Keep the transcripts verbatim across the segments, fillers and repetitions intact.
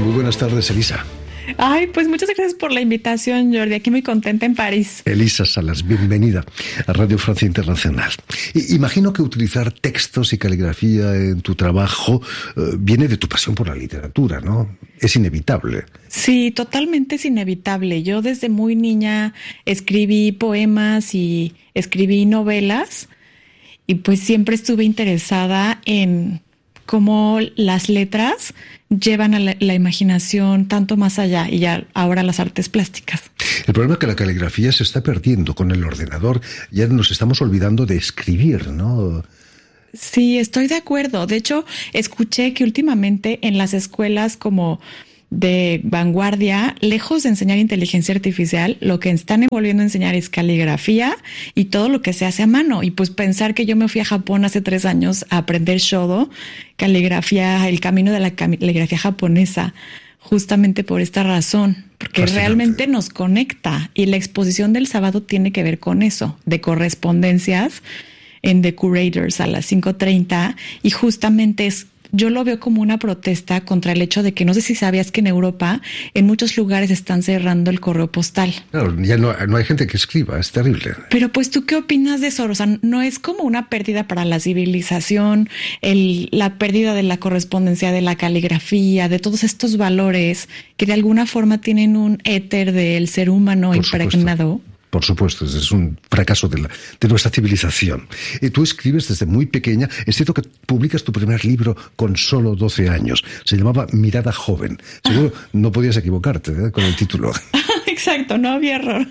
Muy buenas tardes, Elisa. Ay, pues muchas gracias por la invitación, Jordi. Aquí muy contenta en París. Elisa Salas, bienvenida a Radio Francia Internacional. I- imagino que utilizar textos y caligrafía en tu trabajo eh, viene de tu pasión por la literatura, ¿no? Es inevitable. Sí, totalmente es inevitable. Yo desde muy niña escribí poemas y escribí novelas y pues siempre estuve interesada en cómo las letras llevan a la, la imaginación tanto más allá y ya ahora las artes plásticas. El problema es que la caligrafía se está perdiendo con el ordenador. Ya nos estamos olvidando de escribir, ¿no? Sí, estoy de acuerdo. De hecho, escuché que últimamente en las escuelas como de vanguardia, lejos de enseñar inteligencia artificial, lo que están volviendo a enseñar es caligrafía y todo lo que se hace a mano. Y pues pensar que yo me fui a Japón hace tres años a aprender Shodo, caligrafía, el camino de la caligrafía japonesa, justamente por esta razón, porque Fascinante. Realmente nos conecta y la exposición del sábado tiene que ver con eso, de correspondencias en The Curators a las cinco treinta y justamente es, yo lo veo como una protesta contra el hecho de que no sé si sabías que en Europa en muchos lugares están cerrando el correo postal. Claro, ya no, no hay gente que escriba, es terrible. Pero pues tú qué opinas de eso, o sea, no es como una pérdida para la civilización, el, la pérdida de la correspondencia, de la caligrafía, de todos estos valores que de alguna forma tienen un éter del ser humano Por impregnado. supuesto. Por supuesto, es un fracaso de, la, de nuestra civilización. Eh, tú escribes desde muy pequeña. Es cierto que publicas tu primer libro con solo doce años. Se llamaba Mirada Joven. Seguro no podías equivocarte, ¿eh?, con el título. Exacto, no había error.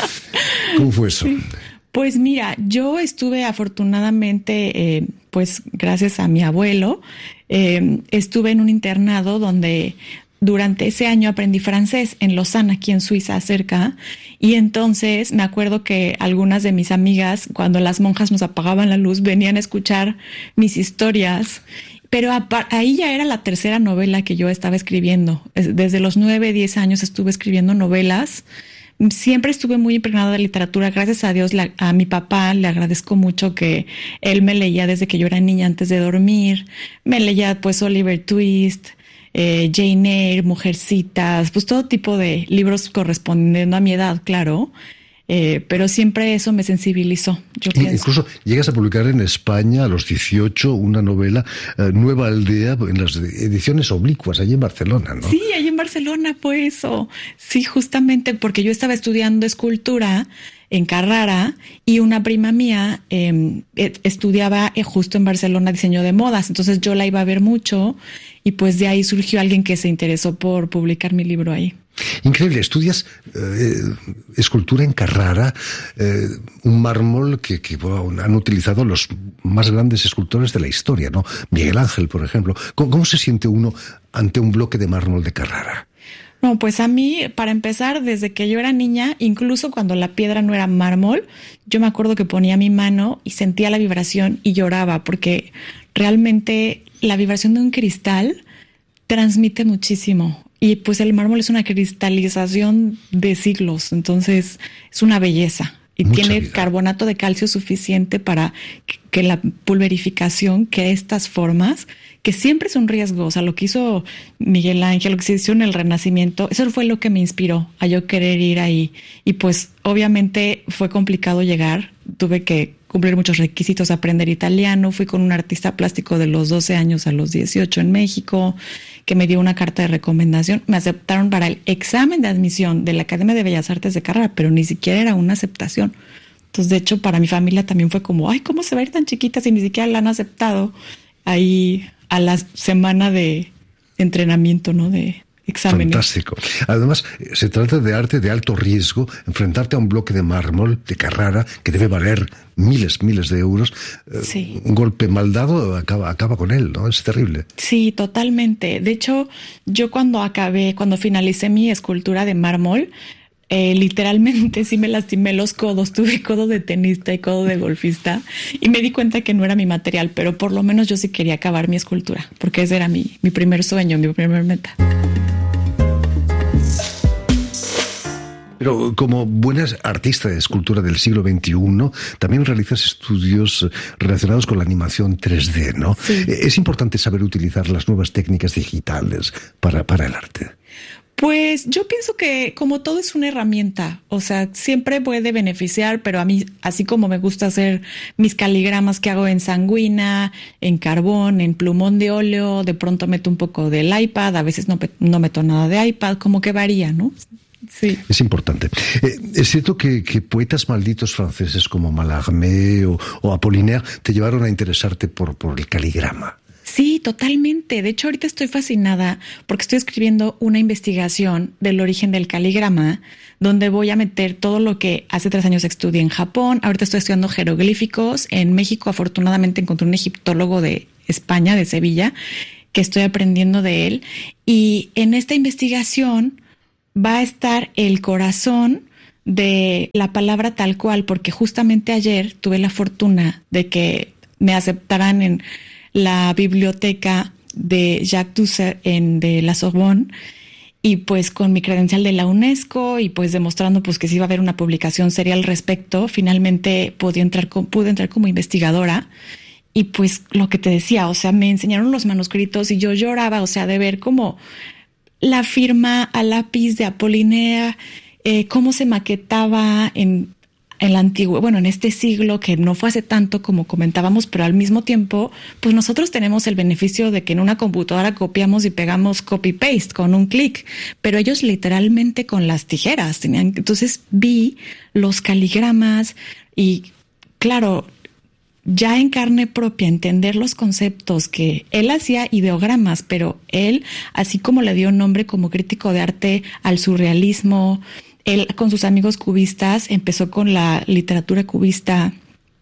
¿Cómo fue eso? Sí. Pues mira, yo estuve afortunadamente, eh, pues gracias a mi abuelo, eh, estuve en un internado donde durante ese año aprendí francés en Lausana, aquí en Suiza, cerca. Y entonces me acuerdo que algunas de mis amigas, cuando las monjas nos apagaban la luz, venían a escuchar mis historias. Pero ahí ya era la tercera novela que yo estaba escribiendo. Desde los nueve, diez años estuve escribiendo novelas. Siempre estuve muy impregnada de literatura. Gracias a Dios, la, a mi papá le agradezco mucho que él me leía desde que yo era niña antes de dormir. Me leía pues Oliver Twist, Eh, Jane Eyre, Mujercitas, pues todo tipo de libros correspondiendo a mi edad, claro, eh, pero siempre eso me sensibilizó. Yo pienso. Incluso llegas a publicar en España a los dieciocho una novela, eh, Nueva Aldea, en las ediciones oblicuas, allí en Barcelona, ¿no? Sí, allí en Barcelona fue eso. Sí, justamente porque yo estaba estudiando escultura en Carrara y una prima mía eh, estudiaba justo en Barcelona diseño de modas, entonces yo la iba a ver mucho y pues de ahí surgió alguien que se interesó por publicar mi libro ahí. Increíble, estudias eh, escultura en Carrara, eh, un mármol que, que bueno, han utilizado los más grandes escultores de la historia, ¿no? Miguel Ángel, por ejemplo. ¿Cómo, cómo se siente uno ante un bloque de mármol de Carrara? No, pues a mí, para empezar, desde que yo era niña, incluso cuando la piedra no era mármol, yo me acuerdo que ponía mi mano y sentía la vibración y lloraba, porque realmente la vibración de un cristal transmite muchísimo. Y pues el mármol es una cristalización de siglos, entonces es una belleza. Y Mucha tiene vida. carbonato de calcio suficiente para que la pulverificación, que estas formas, que siempre es un riesgo, o sea, lo que hizo Miguel Ángel, lo que se hizo en el Renacimiento, eso fue lo que me inspiró a yo querer ir ahí. Y pues obviamente fue complicado llegar, tuve que cumplir muchos requisitos, aprender italiano, fui con un artista plástico de los doce años a los dieciocho en México, que me dio una carta de recomendación, me aceptaron para el examen de admisión de la Academia de Bellas Artes de Carrara, pero ni siquiera era una aceptación. Entonces, de hecho, para mi familia también fue como, ay, ¿cómo se va a ir tan chiquita si ni siquiera la han aceptado? Ahí a la semana de entrenamiento, ¿no? De exámenes. Fantástico. Además, se trata de arte de alto riesgo, enfrentarte a un bloque de mármol de Carrara que debe valer miles, miles de euros. Sí. Un golpe mal dado acaba, acaba con él, ¿no? Es terrible. Sí, totalmente. De hecho, yo cuando acabé, cuando finalicé mi escultura de mármol, Eh, literalmente sí me lastimé los codos, tuve codo de tenista y codo de golfista y me di cuenta que no era mi material, pero por lo menos yo sí quería acabar mi escultura, porque ese era mi, mi primer sueño, mi primer meta. Pero como buena artista de escultura del siglo veintiuno, también realizas estudios relacionados con la animación tres D, ¿no? Sí. Es importante saber utilizar las nuevas técnicas digitales para, para el arte. Pues yo pienso que como todo es una herramienta, o sea, siempre puede beneficiar, pero a mí, así como me gusta hacer mis caligramas que hago en sanguina, en carbón, en plumón de óleo, de pronto meto un poco del iPad, a veces no, no meto nada de iPad, como que varía, ¿no? Sí. Es importante. Eh, es cierto que, que poetas malditos franceses como Mallarmé o, o Apollinaire te llevaron a interesarte por, por el caligrama. Sí, totalmente. De hecho, ahorita estoy fascinada porque estoy escribiendo una investigación del origen del caligrama, donde voy a meter todo lo que hace tres años estudié en Japón. Ahorita estoy estudiando jeroglíficos. En México, afortunadamente, encontré un egiptólogo de España, de Sevilla, que estoy aprendiendo de él. Y en esta investigación va a estar el corazón de la palabra tal cual, porque justamente ayer tuve la fortuna de que me aceptaran en la biblioteca de Jacques Doucet en de la Sorbonne, y pues con mi credencial de la UNESCO y pues demostrando pues que sí iba a haber una publicación seria al respecto, finalmente pude entrar, pude entrar como investigadora. Y pues lo que te decía, o sea, me enseñaron los manuscritos y yo lloraba, o sea, de ver como la firma a lápiz de Apollinaire, eh, cómo se maquetaba en en la antigua, bueno, en este siglo que no fue hace tanto como comentábamos, pero al mismo tiempo, pues nosotros tenemos el beneficio de que en una computadora copiamos y pegamos copy-paste con un clic, pero ellos literalmente con las tijeras tenían. Entonces vi los caligramas y, claro, ya en carne propia entender los conceptos que él hacía ideogramas, pero él, así como le dio nombre como crítico de arte al surrealismo. Él con sus amigos cubistas empezó con la literatura cubista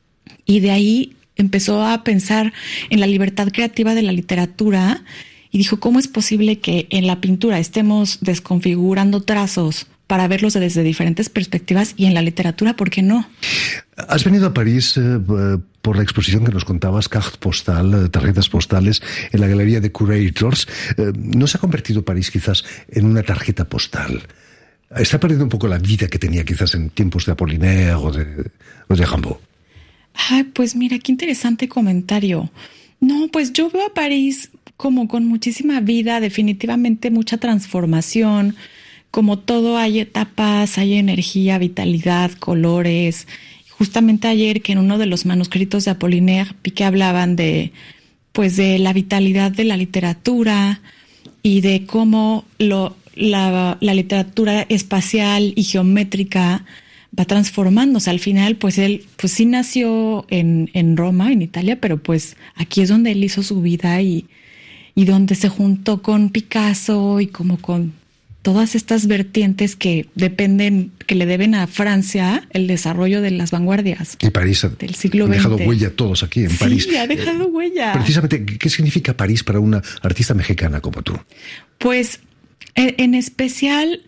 y de ahí empezó a pensar en la libertad creativa de la literatura y dijo, ¿cómo es posible que en la pintura estemos desconfigurando trazos para verlos desde diferentes perspectivas y en la literatura, ¿por qué no? Has venido a París eh, por la exposición que nos contabas, Carte Postal, tarjetas postales, en la Galería de Curators. Eh, ¿No se ha convertido París quizás en una tarjeta postal? Está perdiendo un poco la vida que tenía quizás en tiempos de Apollinaire o de, o de Rimbaud. Ay, pues mira, qué interesante comentario. No, pues yo veo a París como con muchísima vida, definitivamente mucha transformación. Como todo, hay etapas, hay energía, vitalidad, colores. Justamente ayer que en uno de los manuscritos de Apollinaire vi que hablaban de, pues de la vitalidad de la literatura y de cómo lo La, la literatura espacial y geométrica va transformándose. Al final, pues él, pues sí nació en, en Roma, en Italia, pero pues aquí es donde él hizo su vida y, y donde se juntó con Picasso y como con todas estas vertientes que dependen, que le deben a Francia el desarrollo de las vanguardias. Y París del siglo ha dejado veinte. huella todos aquí en sí, París. Sí, ha dejado eh, huella. Precisamente, ¿qué significa París para una artista mexicana como tú? Pues en especial,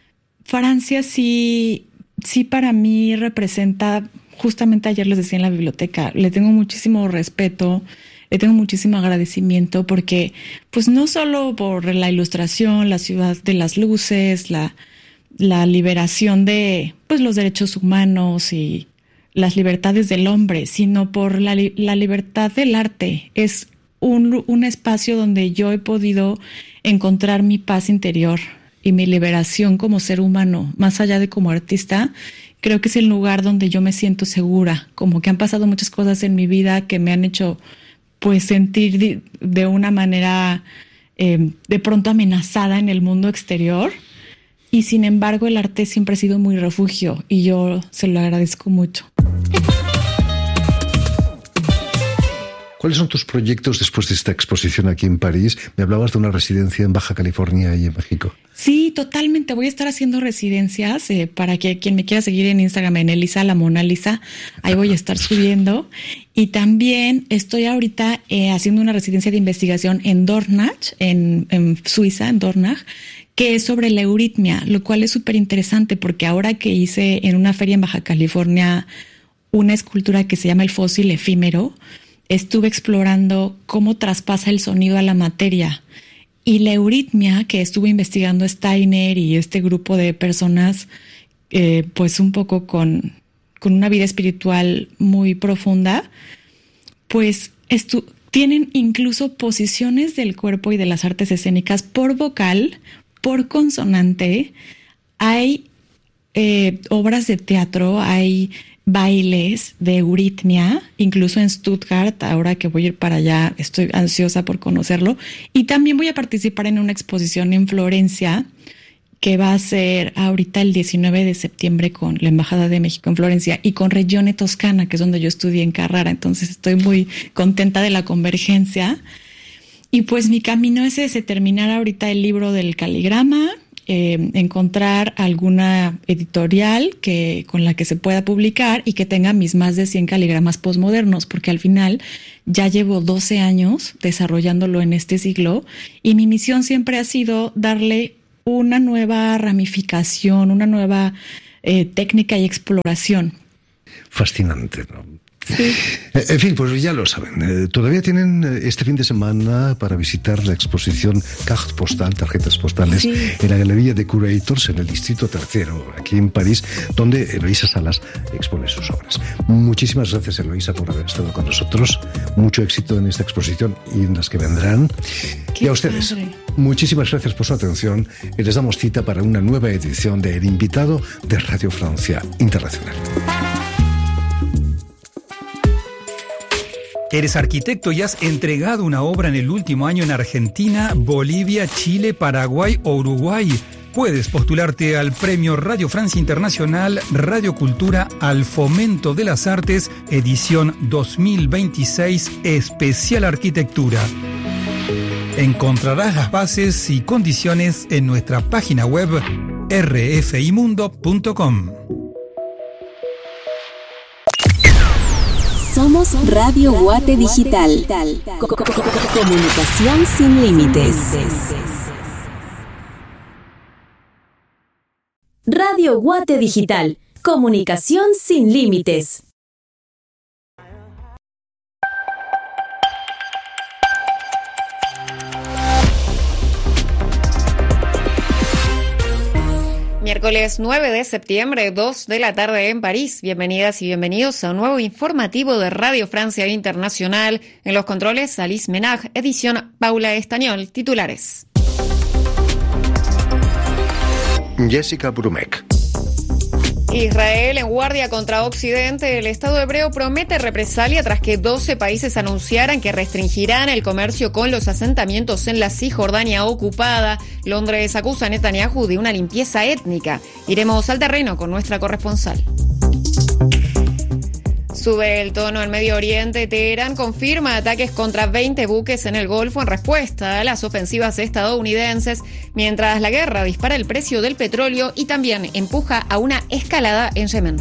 Francia sí, sí para mí representa, justamente ayer les decía en la biblioteca, le tengo muchísimo respeto, le tengo muchísimo agradecimiento porque, pues no solo por la ilustración, la ciudad de las luces, la, la liberación de pues los derechos humanos y las libertades del hombre, sino por la, la libertad del arte. Es un, un espacio donde yo he podido encontrar mi paz interior y mi liberación como ser humano, más allá de como artista. Creo que es el lugar donde yo me siento segura, como que han pasado muchas cosas en mi vida que me han hecho pues sentir de, de una manera eh, de pronto amenazada en el mundo exterior, y sin embargo el arte siempre ha sido muy refugio y yo se lo agradezco mucho. ¿Cuáles son tus proyectos después de esta exposición aquí en París? Me hablabas de una residencia en Baja California y en México. Sí, totalmente. Voy a estar haciendo residencias eh, para que quien me quiera seguir en Instagram, en Elisa la Mona Lisa, ahí voy a estar subiendo. Y también estoy ahorita eh, haciendo una residencia de investigación en Dornach, en, en Suiza, en Dornach, que es sobre la euritmia, lo cual es súper interesante porque ahora que hice en una feria en Baja California una escultura que se llama el fósil efímero, estuve explorando cómo traspasa el sonido a la materia. Y la euritmia, que estuvo investigando Steiner y este grupo de personas eh, pues un poco con, con una vida espiritual muy profunda, pues estu- tienen incluso posiciones del cuerpo y de las artes escénicas por vocal, por consonante. Hay eh, obras de teatro, hay bailes de euritmia, incluso en Stuttgart. Ahora que voy a ir para allá, estoy ansiosa por conocerlo. Y también voy a participar en una exposición en Florencia, que va a ser ahorita el diecinueve de septiembre con la Embajada de México en Florencia y con Regione Toscana, que es donde yo estudié en Carrara. Entonces estoy muy contenta de la convergencia. Y pues mi camino es ese, terminar ahorita el libro del caligrama, eh, encontrar alguna editorial que, con la que se pueda publicar y que tenga mis más de cien caligramas posmodernos, porque al final ya llevo doce años desarrollándolo en este siglo y mi misión siempre ha sido darle una nueva ramificación, una nueva eh, técnica y exploración. Fascinante, ¿no? Sí. En fin, pues ya lo saben. Eh, todavía tienen este fin de semana para visitar la exposición Carte Postal, tarjetas postales, sí, en la Galería de Curators, en el Distrito Tercero, aquí en París, donde Eloísa Salas expone sus obras. Muchísimas gracias, Eloísa, por haber estado con nosotros. Mucho éxito en esta exposición y en las que vendrán. Qué y a ustedes, padre. Muchísimas gracias por su atención y les damos cita para una nueva edición de El Invitado de Radio Francia Internacional. Eres arquitecto y has entregado una obra en el último año en Argentina, Bolivia, Chile, Paraguay o Uruguay. Puedes postularte al Premio Radio Francia Internacional Radio Cultura al Fomento de las Artes, edición dos mil veintiséis, especial arquitectura. Encontrarás las bases y condiciones en nuestra página web r f i mundo punto com. Somos Radio Guate Digital. Comunicación sin límites. Radio Guate Digital. Comunicación sin límites. Miércoles nueve de septiembre, dos de la tarde en París. Bienvenidas y bienvenidos a un nuevo informativo de Radio Francia Internacional. En los controles, Alice Menag, edición Paula Estañol. Titulares. Jessica Brumek. Israel en guardia contra Occidente. El Estado hebreo promete represalia tras que doce países anunciaran que restringirán el comercio con los asentamientos en la Cisjordania ocupada. Londres acusa a Netanyahu de una limpieza étnica. Iremos al terreno con nuestra corresponsal. Sube el tono en Medio Oriente. Teherán confirma ataques contra veinte buques en el Golfo en respuesta a las ofensivas estadounidenses, mientras la guerra dispara el precio del petróleo y también empuja a una escalada en Yemen.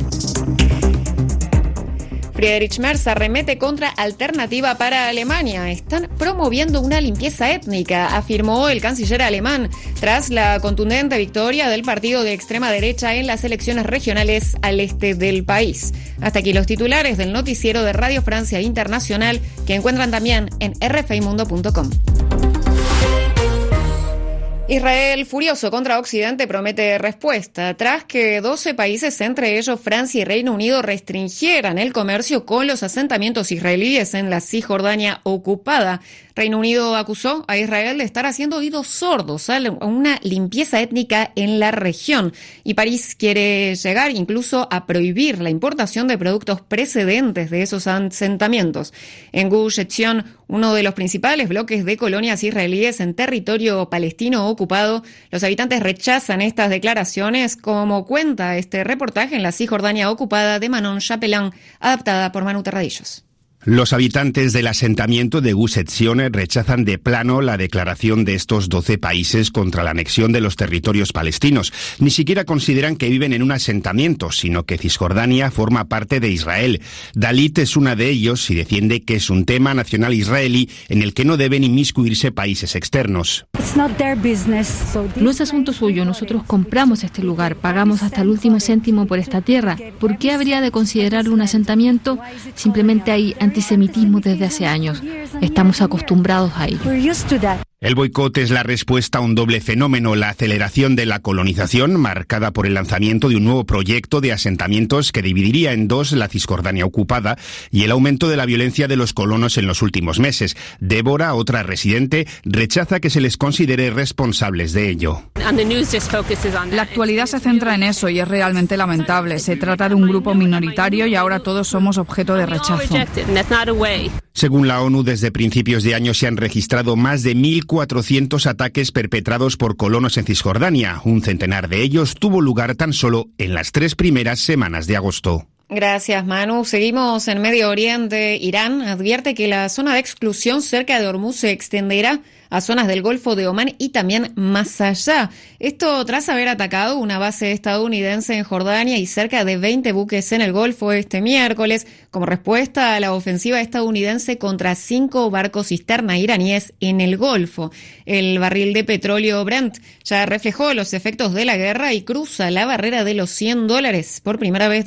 Friedrich Merz arremete contra Alternativa para Alemania. Están promoviendo una limpieza étnica, afirmó el canciller alemán, tras la contundente victoria del partido de extrema derecha en las elecciones regionales al este del país. Hasta aquí los titulares del noticiero de Radio Francia Internacional, que encuentran también en r f i mundo punto com. Israel, furioso contra Occidente, promete respuesta tras que doce países, entre ellos Francia y Reino Unido, restringieran el comercio con los asentamientos israelíes en la Cisjordania ocupada. Reino Unido acusó a Israel de estar haciendo oídos sordos a una limpieza étnica en la región. Y París quiere llegar incluso a prohibir la importación de productos precedentes de esos asentamientos. En Gush Etzion, uno de los principales bloques de colonias israelíes en territorio palestino ocupado, los habitantes rechazan estas declaraciones, como cuenta este reportaje en la Cisjordania ocupada de Manon Chapelain, adaptada por Manu Terradillos. Los habitantes del asentamiento de Gush Etzion rechazan de plano la declaración de estos doce países contra la anexión de los territorios palestinos. Ni siquiera consideran que viven en un asentamiento, sino que Cisjordania forma parte de Israel. Dalit es una de ellos y defiende que es un tema nacional israelí en el que no deben inmiscuirse países externos. No es asunto suyo, nosotros compramos este lugar, pagamos hasta el último céntimo por esta tierra. ¿Por qué habría de considerarlo un asentamiento? Simplemente hay antisemitismo desde hace años. Estamos acostumbrados a ello. El boicot es la respuesta a un doble fenómeno, la aceleración de la colonización, marcada por el lanzamiento de un nuevo proyecto de asentamientos que dividiría en dos la Cisjordania ocupada, y el aumento de la violencia de los colonos en los últimos meses. Débora, otra residente, rechaza que se les considere responsables de ello. La actualidad se centra en eso y es realmente lamentable. Se trata de un grupo minoritario y ahora todos somos objeto de rechazo. Según la ONU, desde principios de año se han registrado más de mil cuatrocientos ataques perpetrados por colonos en Cisjordania. Un centenar de ellos tuvo lugar tan solo en las tres primeras semanas de agosto. Gracias, Manu. Seguimos en Medio Oriente. Irán advierte que la zona de exclusión cerca de Hormuz se extenderá a zonas del Golfo de Omán y también más allá. Esto tras haber atacado una base estadounidense en Jordania y cerca de veinte buques en el Golfo este miércoles, como respuesta a la ofensiva estadounidense contra cinco barcos cisterna iraníes en el Golfo. El barril de petróleo Brent ya reflejó los efectos de la guerra y cruza la barrera de los cien dólares por primera vez